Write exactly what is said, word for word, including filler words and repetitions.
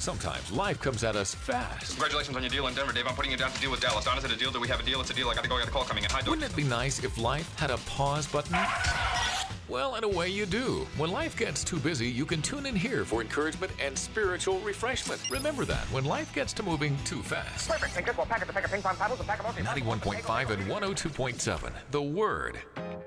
Sometimes life comes at us fast. Congratulations on your deal in Denver, Dave. I'm putting you down to deal with Dallas. Don, is it a deal? Do we have a deal? It's a deal. I gotta go. I got a call coming in. Hi, Doc. Wouldn't it be nice if life had a pause button? Well, in a way you do. When life gets too busy, you can tune in here for encouragement and spiritual refreshment. Remember that, when life gets to moving too fast. Perfect. Think this will pack it to pack of ping pong paddles, a pack of ninety-one point five and one oh two point seven, The Word.